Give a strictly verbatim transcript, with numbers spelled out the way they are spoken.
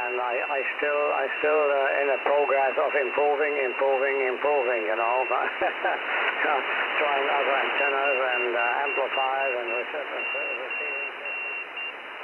and I, I still, I still uh, in a progress of improving, improving, improving, you know, trying other antennas